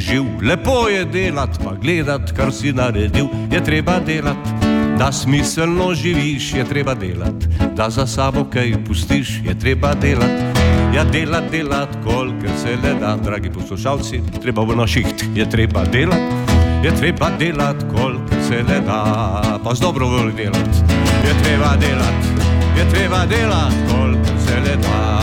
živ. Lepo je delat, pa gledat, kar si naredil. Je treba delat, da smiselno živiš. Je treba delat, da za sabo kaj pustiš. Je treba delat, ja delat, kolikor se le da. Dragi poslušalci, treba bo na šiht. Je treba delat, kolikor se le da. Pa z dobro voljo delat. Je treba delat, kolikor se le da.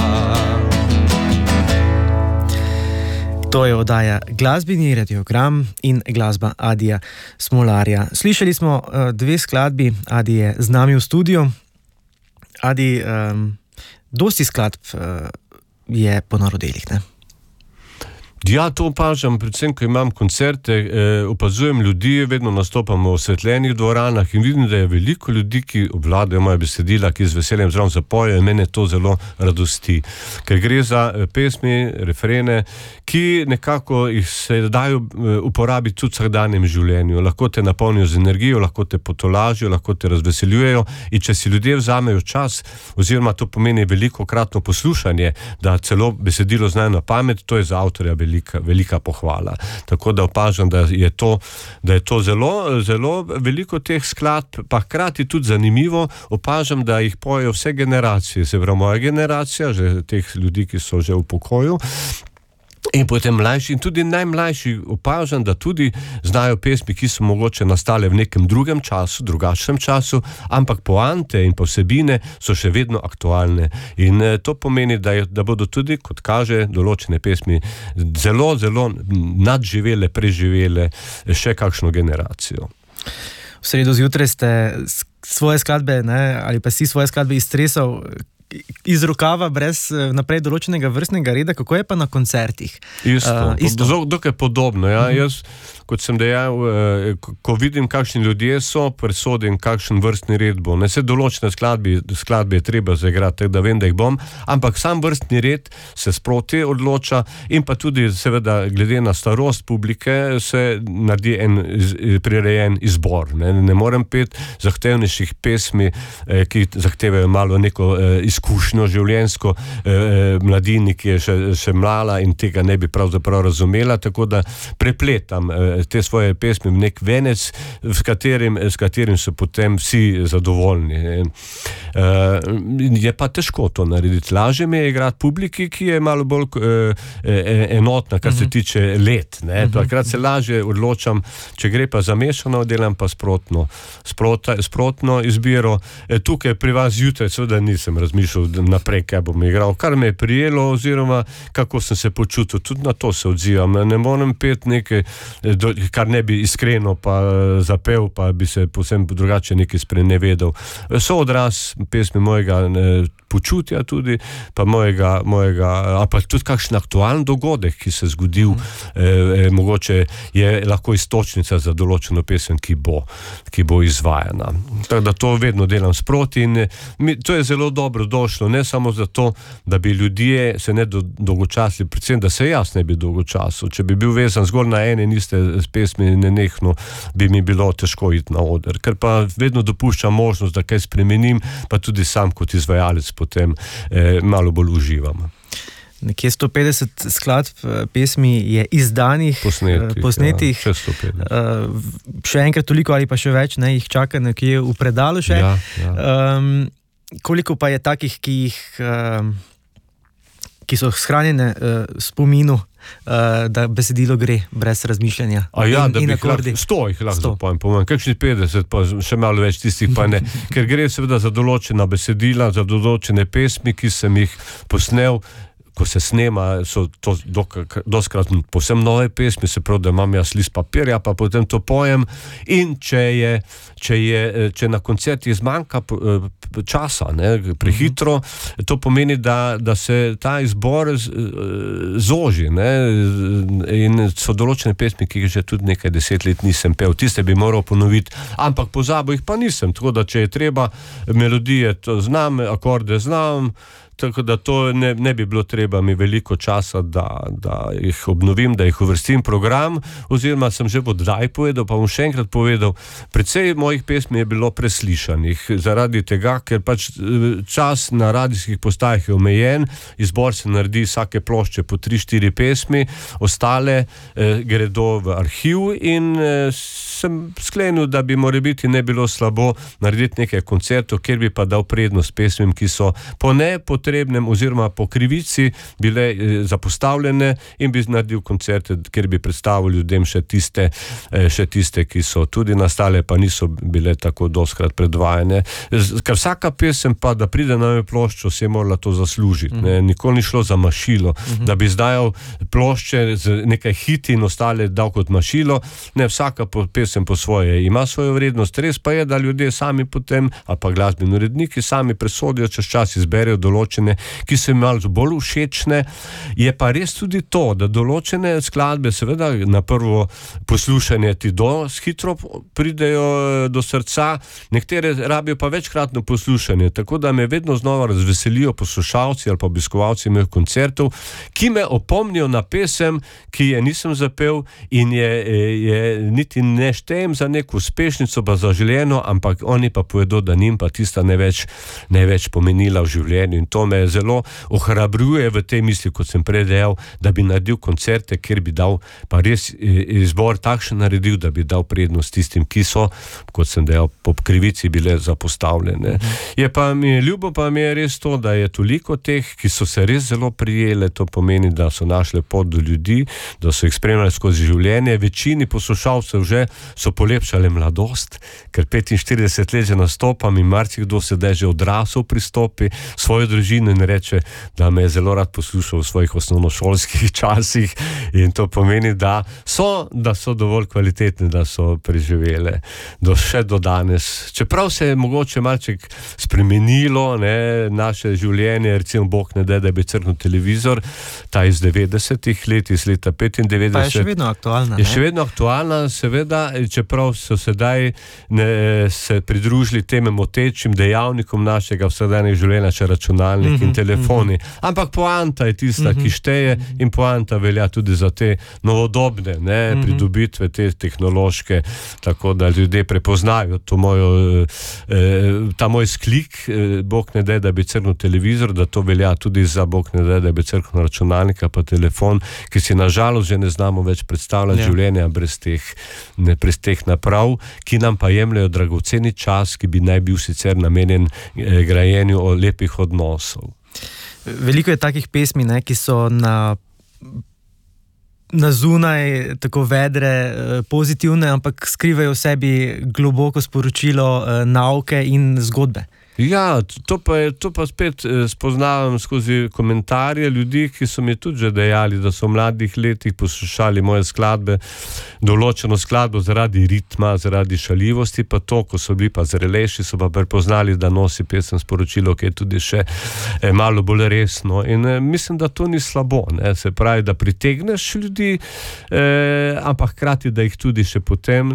To je oddaja Glasbeni radiogram in glasba Adija Smolarja. Slišali smo dve skladbi, Adi je z nami v studiu. Adi, dosti skladb je po narodelih, ne? Ja, to opažam, predvsem, ko imam koncerte, opazujem ljudi, vedno nastopamo v osvetljenih dvoranah in vidim, da je veliko ljudi, ki obvladajo moje besedila, ki z veseljem zraven zapojejo in mene to zelo radosti. Ker gre za pesmi, refrene, ki nekako jih se dajo uporabiti tudi v vsakdanjem življenju. Lahko te napolnijo z energijo, lahko te potolažijo, lahko te razveseljujejo in če si ljudje vzamejo čas, oziroma to pomeni velikokratno poslušanje, da celo besedilo znajo na pamet, to je za avtorja velika pohvala. Tako da opažam, da je to zelo, zelo veliko teh skladb, pa hkrati tudi zanimivo, opažam, da jih pojejo vse generacije, se pravi moja generacija, že teh ljudi, ki so že v pokoju, in potem mlajši in tudi najmlajši opažam, da tudi znajo pesmi, ki so mogoče nastale v nekem drugem času, drugačnem času, ampak poante in vsebine so še vedno aktualne. In to pomeni, da bodo tudi, kot kaže, določene pesmi zelo, zelo nadživele, preživele še kakšno generacijo. V sredo zjutraj ste svoje skladbe, ne, ali pa si svoje skladbe iztresal iz rokava brez naprej določenega vrstnega reda. Kako je pa na koncertih? Isto. Dokaj podobno. Ja. Jaz, kot sem dejal, ko vidim, kakšni ljudje so, presodim, kakšen vrstni red bo. Ne se določene skladbe je treba zaigrati, tako da vem, da jih bom, ampak sam vrstni red se sproti odloča in pa tudi seveda glede na starost publike se naredi en prirejen izbor. Ne morem peti zahtevnejših pesmi, ki zahtevajo malo neko izkušnjo življenjsko, mladini, ki je še mlada in tega ne bi pravzaprav razumela, tako da prepletam te svoje pesmi v nek venec, s katerim so potem vsi zadovoljni. Je pa težko to narediti. Lažje mi je igrati publiki, ki je malo bolj enotna, kar se tiče let. Takrat se lažje odločam, če gre pa zamešano, delam pa sprotno izbiro. Tukaj pri vas zjutraj seveda nisem razmišljal naprej, kaj bom igral, kar me je prijelo oziroma kako sem se počutil, tudi na to se odzivam. Ne morem peti nekaj, kar ne bi iskreno pa zapel, pa bi se povsem drugače nekaj sprenevedal. So odraz pesmi mojega počutja tudi, pa mojega, a pa tudi kakšen aktualen dogodek, ki se zgodil, mogoče je lahko istočnica za določeno pesem, ki bo izvajana. Tako da to vedno delam sproti in to je zelo dobro došlo, ne samo zato, da bi ljudje se ne dolgočasili, predvsem, da se jaz ne bi dolgočasil. Če bi bil vezan zgolj na ene in iste pesmi nenehno, bi mi bilo težko iti na oder. Ker pa vedno dopuščam možnost, da kaj spremenim, pa tudi sam kot izvajalec potem malo bolj uživam. Nekje 150 skladb pesmi je izdanih, posnetih. Ja, 150. Še enkrat toliko ali pa še več, ne, jih čaka nekje v predalu še. Ja. Koliko pa je takih, ki so shranjene spominu, da besedilo gre brez razmišljanja? Da bi 100 jih lahko zapojem, pomeni, kakšnih 50, pa še malo več tistih pa ne. Ker gre seveda za določena besedila, za določene pesmi, ki sem jih posnel, ko se snema, so to doskrat povsem nove pesmi, se pravi, da imam jaz list papirja, pa potem to pojem in če na koncertih zmanjka časa, prehitro, to pomeni, da se ta izbor zoži, in so določene pesmi, ki jih že tudi nekaj 10 let nisem pel, tiste bi moral ponoviti, ampak pozabil jih pa nisem, tako da če je treba melodije, to znam, akorde znam, tako da to ne bi bilo treba mi veliko časa, da jih obnovim, da jih uvrstim program, oziroma sem že odaj povedal, pa bom še enkrat povedal, precej mojih pesmi je bilo preslišanih, zaradi tega, ker pač čas na radijskih postajah je omejen, izbor se naredi vsake plošče po 3-4 pesmi, ostale gredo v arhiv in sem sklenil, da bi morebiti ne bilo slabo narediti nekaj koncertov, kjer bi pa dal prednost pesmim, ki so po nepotrebnem oziroma po krivici bile zapostavljene, in bi naredil koncerte, kjer bi predstavil ljudem še tiste, ki so tudi nastale, pa niso bile tako dostkrat predvajane. Ker vsaka pesem pa, da pride na ploščo, se je morala to zaslužiti. Nikoli ni šlo za mašilo, da bi izdajal plošče z nekaj hiti in ostale dal kot mašilo. Ne, vsaka pesem po svoje ima svojo vrednost. Res pa je, da ljudje sami potem, ali pa glasbeni uredniki sami presodijo, čez čas izberejo določene, ki so jim malo bolj všečne. Je pa res tudi to, da določene skladbe seveda na prvo poslušanje ti hitro pridejo do srca, nekatere rabijo pa večkratno poslušanje, tako da me vedno znova razveselijo poslušalci ali pa obiskovalci mojih koncertov, ki me opomnijo na pesem, ki je nisem zapel in je niti ne štejem za neko uspešnico, pa zaželjeno, ampak oni pa povedo, da njim pa tista največ pomenila v življenju, in to me zelo ohrabruje v tej misli, kot sem prej dejal, da bi naredil koncerte, kjer bi dal pa res izbor takšen naredil, da bi dal prednost tistim, ki so, kot sem dejal, po krivici bile zapostavljene. Ljubo pa mi je res to, da je toliko teh, ki so se res zelo prijele, to pomeni, da so našle pot do ljudi, da so jih spremljali skozi življenje. Večini poslušalcev že so polepšale mladost, ker 45 let že nastopam in marsikdo sedaj že odrasel pristopi svojo družino in reče, da me je zelo rad poslušal v svojih osnovnošolskih časih, in to pomeni, da so dovolj kvalitetni, da so preživele še do danes. Čeprav se je mogoče malček spremenilo, naše življenje, recimo Bog ne da bi crknil televizor, ta iz 90-ih let, iz leta 95. Pa je še vedno aktualna. Je še vedno aktualna, seveda, čeprav so sedaj se pridružili tem motečim dejavnikom našega vsakdanjega življenja, še računalnik in telefoni. Ampak poanta je tista, ki šteje, in poanta velja tudi za te novodobne pridobitve, te tehnološke, tako da ljudje prepoznajo to ta moj sklik, Bog ne da bi crknil televizor, da to velja tudi za Bog ne da bi crknil računalnik pa telefon, ki si nažalost že ne znamo več predstavljati življenja brez teh naprav, ki nam pa jemljajo dragoceni čas, ki bi naj bil sicer namenjen grajenju lepih odnosov. Veliko je takih pesmi, ki so na zunaj tako vedre, pozitivne, ampak skrivajo v sebi globoko sporočilo, nauke in zgodbe. Ja, to pa spet spoznavam skozi komentarje ljudi, ki so mi tudi že dejali, da so v mladih letih poslušali moje skladbe, določeno skladbo zaradi ritma, zaradi šaljivosti, pa to, ko so bili pa zrelejši, so pa prepoznali, da nosi pesem sporočilo, ki je tudi še malo bolj resno, in mislim, da to ni slabo, se pravi, da pritegneš ljudi, ampak hkrati, da jih tudi še potem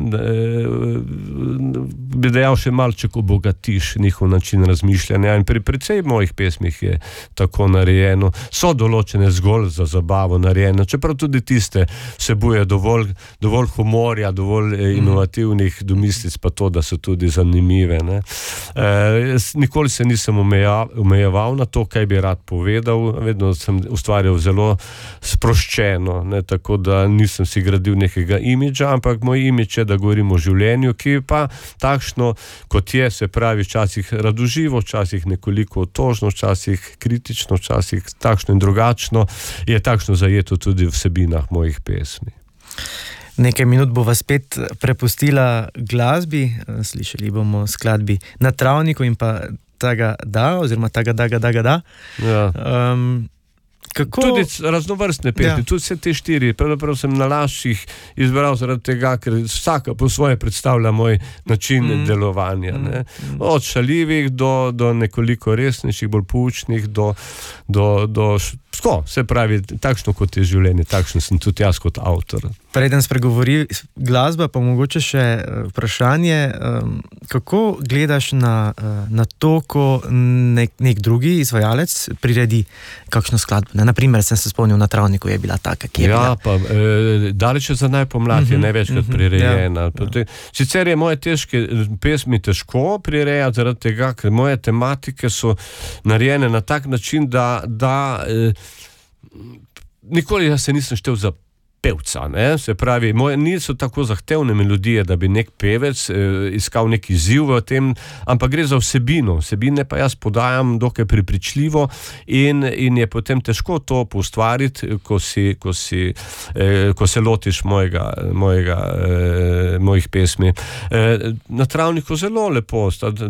bi dejal še malček obogatiš njihov način razmišljanja, in pri precej mojih pesmih je tako narejeno. So določene zgolj za zabavo narejene, čeprav tudi tiste vsebuje dovolj humorja, dovolj inovativnih domislic, pa to, da so tudi zanimive. Nikoli se nisem omejeval na to, kaj bi rad povedal, vedno sem ustvarjal zelo sproščeno, tako da nisem si gradil nekega imidža, ampak moj imidž je, da govorim o življenju, ki je pa takšno, kot je, se pravi, včasih radoživo, včasih nekoliko otožno, včasih kritično, včasih takšno in drugačno, je takšno zajeto tudi v vsebinah mojih pesmi. Nekaj minut bova spet prepustila glasbi, slišali bomo skladbi Na travniku in pa Taga da, oziroma Taga da. Ja. Tudi raznovrstne pesmi, tudi vse te 4, pravzaprav sem na laščih izbral zaradi tega, ker vsaka po svoje predstavlja moj način delovanja. Ne? Od šaljivih do nekoliko resnejših, bolj poučnih, se pravi, takšno kot je življenje, takšen sem tudi jaz kot avtor. Preden spregovori glasba, pa mogoče še vprašanje, kako gledaš na to, ko nek drugi izvajalec priredi kakšno skladbo? Naprimer, sem se spomnil, Na travniku je bila taka, ki je bila. Pa Daleč za najpomlad je največkrat prirejena. Sicer je moje težke pesmi težko prirejati, zaradi tega, ker moje tematike so narejene na tak način, da nikoli jaz se nisem štel za pevca, ne? Se pravi, niso tako zahtevne melodije, da bi nek pevec iskal nek izziv v tem, ampak gre za vsebine pa jaz podajam dokaj prepričljivo in je potem težko to poustvariti, ko se lotiš mojih pesmi. Na travniku zelo lepo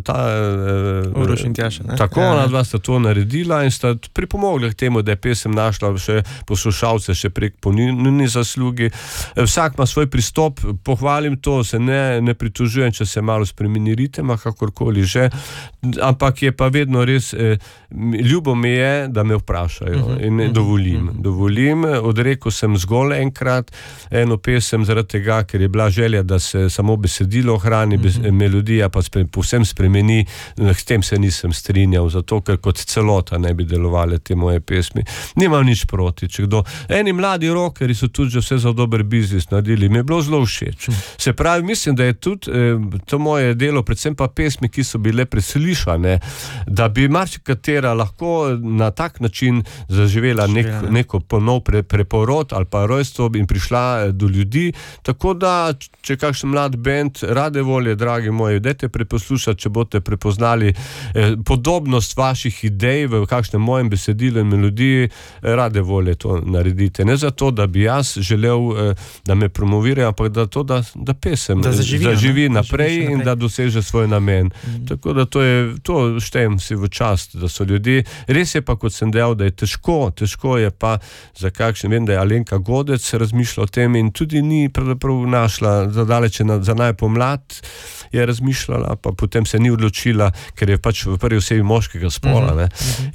Uroš in Tjaša, ne? Tako, ona sta to naredila in sta pripomogla k temu, da je pesem našla še poslušalce še prek ponudni zaslugi. Vsak ima svoj pristop, pohvalim to, se ne pritožujem, če se malo spremeni ritem, kakorkoli že, ampak je pa vedno res, ljubo mi je, da me vprašajo in dovolim. Odrekel sem zgolj enkrat eno pesem zaradi tega, ker je bila želja, da se samo besedilo ohrani, melodija pa povsem spremeni, s tem se nisem strinjal, zato ker kot celota ne bi delovale te moje pesmi. Nimam nič proti, če kdo. Eni mladi rockeri so tudi že vse za dober biznis naredili, mi je bilo zelo všeč. Se pravi, mislim, da je tudi to moje delo, predvsem pa pesmi, ki so bile preslišane, da bi marsikatera lahko na tak način zaživela neko ponov preporod ali pa rojstvo in prišla do ljudi, tako da, če kakšen mlad bend, rade volje, dragi moji, dajte preposlušati, če boste prepoznali podobnost vaših idej v kakšnem mojem besedilu in melodiji, rade volje to naredite. Ne zato, da bi jaz želel, da me promovirajo, ampak da pesem zaživi naprej in da doseže svoj namen. Tako da to štejem si v čast, da so ljudje. Res je pa, kot sem dejal, da je težko je pa za kakšen, vem, da je Alenka Godec razmišljala o tem in tudi ni pravzaprav našla za najpomlad je razmišljala, pa potem se ni odločila, ker je pač v prvi osebi moškega spola, ne?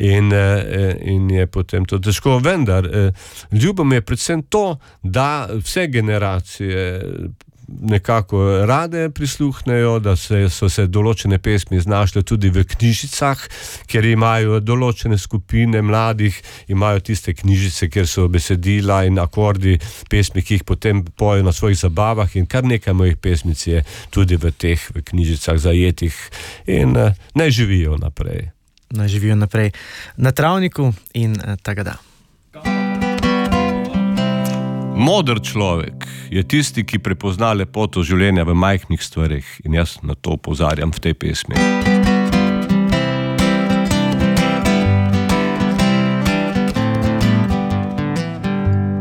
In je potem to težko, vendar ljubo mi je predvsem to, da vse generacije nekako rade prisluhnejo, da so se določene pesmi znašle tudi v knjižicah, ker imajo določene skupine mladih, imajo tiste knjižice, kjer so besedila in akordi pesmi, ki jih potem pojejo na svojih zabavah in kar nekaj mojih pesmic je tudi v knjižicah zajetih in naj živijo naprej. Na travniku in tagada. Moder človek je tisti, ki prepozna lepoto življenja v majhnih stvareh in jaz na to opozarjam v tej pesmi.